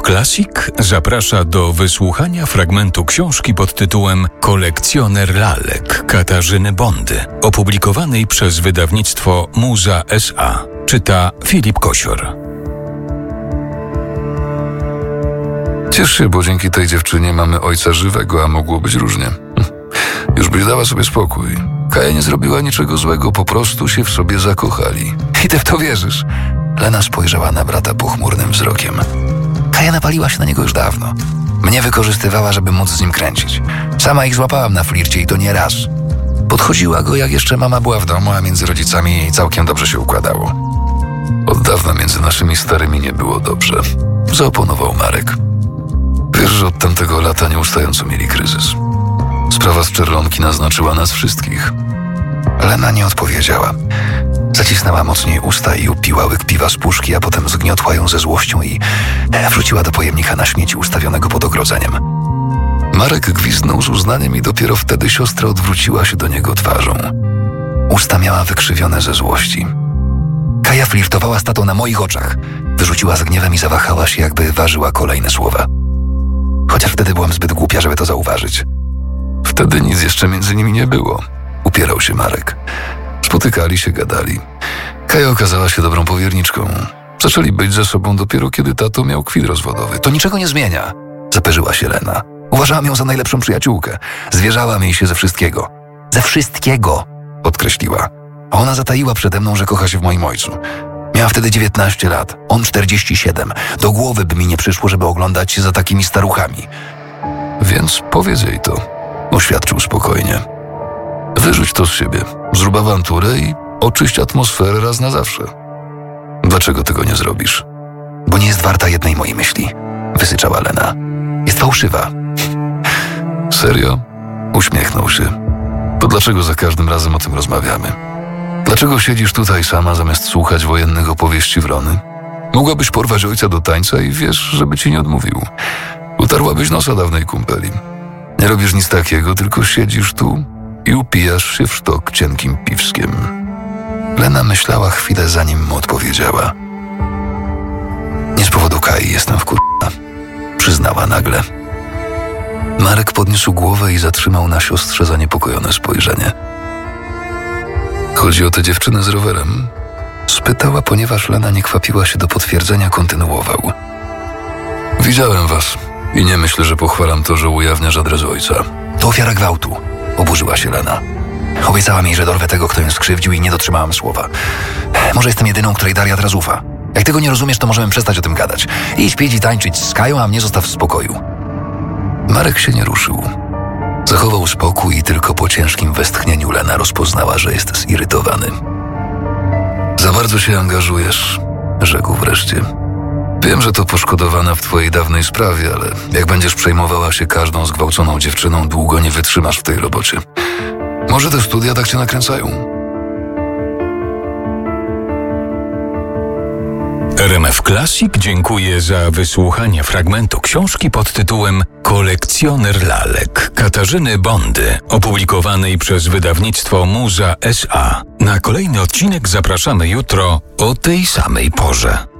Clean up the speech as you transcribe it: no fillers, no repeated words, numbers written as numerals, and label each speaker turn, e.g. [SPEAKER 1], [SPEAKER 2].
[SPEAKER 1] Classic zaprasza do wysłuchania fragmentu książki pod tytułem Kolekcjoner lalek Katarzyny Bondy, opublikowanej przez wydawnictwo Muza S.A. Czyta Filip Kosior.
[SPEAKER 2] Ciesz się, bo dzięki tej dziewczynie mamy ojca żywego, a mogło być różnie. Już byś dała sobie spokój. Kaja nie zrobiła niczego złego, po prostu się w sobie zakochali. I ty w to wierzysz? Lena spojrzała na brata pochmurnym wzrokiem. Kaja napaliła się na niego już dawno. Mnie wykorzystywała, żeby móc z nim kręcić. Sama ich złapałam na flircie i to nie raz. Podchodziła go, jak jeszcze mama była w domu, a między rodzicami jej całkiem dobrze się układało. Od dawna między naszymi starymi nie było dobrze. Zaoponował Marek. Wiesz, że od tamtego lata nieustająco mieli kryzys. Sprawa z Czerwonki naznaczyła nas wszystkich. Lena nie odpowiedziała. Zacisnęła mocniej usta i upiła łyk piwa z puszki, a potem zgniotła ją ze złością i wrzuciła do pojemnika na śmieci ustawionego pod ogrodzeniem. Marek gwizdnął z uznaniem i dopiero wtedy siostra odwróciła się do niego twarzą. Usta miała wykrzywione ze złości. Kaja flirtowała z tatą na moich oczach. Wyrzuciła z gniewem i zawahała się, jakby ważyła kolejne słowa. Chociaż wtedy byłam zbyt głupia, żeby to zauważyć. Wtedy nic jeszcze między nimi nie było. Upierał się Marek. Spotykali się, gadali. Kaja okazała się dobrą powierniczką. Zaczęli być ze sobą dopiero, kiedy tato miał kwit rozwodowy. To niczego nie zmienia, zaperzyła się Lena. Uważałam ją za najlepszą przyjaciółkę. Zwierzałam jej się ze wszystkiego. Ze wszystkiego, podkreśliła. A ona zataiła przede mną, że kocha się w moim ojcu. Miała wtedy 19 lat, on 47. Do głowy by mi nie przyszło, żeby oglądać się za takimi staruchami. Więc powiedz jej to, oświadczył spokojnie. Wyrzuć to z siebie, zrób awanturę i oczyść atmosferę raz na zawsze. Dlaczego tego nie zrobisz? Bo nie jest warta jednej mojej myśli, wysyczała Lena. Jest fałszywa. Serio? Uśmiechnął się. To dlaczego za każdym razem o tym rozmawiamy? Dlaczego siedzisz tutaj sama, zamiast słuchać wojennych opowieści Wrony? Mogłabyś porwać ojca do tańca i wiesz, żeby ci nie odmówił. Utarłabyś nosa dawnej kumpeli. Nie robisz nic takiego, tylko siedzisz tu i upijasz się w sztok cienkim piwskiem. Lena myślała chwilę, zanim mu odpowiedziała. Nie z powodu Kai jestem wkurwiona, przyznała nagle. Marek podniósł głowę i zatrzymał na siostrze zaniepokojone spojrzenie. Chodzi o tę dziewczynę z rowerem? Spytała, ponieważ Lena nie kwapiła się do potwierdzenia, kontynuował. Widziałem was i nie myślę, że pochwalam to, że ujawniasz adres ojca. To ofiara gwałtu, oburzyła się Lena. Obiecała mi, że dorwę tego, kto ją skrzywdził i nie dotrzymałam słowa. Może jestem jedyną, której Daria teraz ufa. Jak tego nie rozumiesz, to możemy przestać o tym gadać. Idź pić i tańczyć z Kają, a mnie zostaw w spokoju. Marek się nie ruszył. Zachował spokój i tylko po ciężkim westchnieniu Lena rozpoznała, że jest zirytowany. Za bardzo się angażujesz, rzekł wreszcie. Wiem, że to poszkodowana w twojej dawnej sprawie, ale jak będziesz przejmowała się każdą zgwałconą dziewczyną, długo nie wytrzymasz w tej robocie. Może te studia tak cię nakręcają?
[SPEAKER 1] RMF Classic dziękuję za wysłuchanie fragmentu książki pod tytułem Kolekcjoner lalek Katarzyny Bondy, opublikowanej przez wydawnictwo Muza S.A. Na kolejny odcinek zapraszamy jutro o tej samej porze.